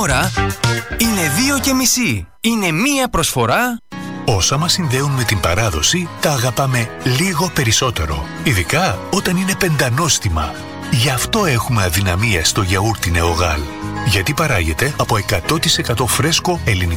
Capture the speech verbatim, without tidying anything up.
ώρα είναι δύο και μισή. Είναι μία προσφορά. Όσα μας συνδέουν με την παράδοση, τα αγαπάμε λίγο περισσότερο. Ειδικά όταν είναι πεντανόστιμα. Γι' αυτό έχουμε αδυναμία στο γιαούρτι Νεογάλ. Γιατί παράγεται από εκατό τοις εκατό φρέσκο ελληνικό